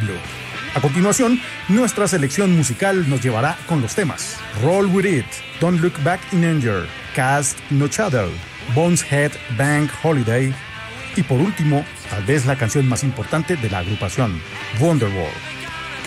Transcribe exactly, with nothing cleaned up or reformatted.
Blue. A continuación, nuestra selección musical nos llevará con los temas Roll With It, Don't Look Back in Anger, Cast No Shadow, Bones Head Bank Holiday y por último, tal vez la canción más importante de la agrupación, Wonderwall.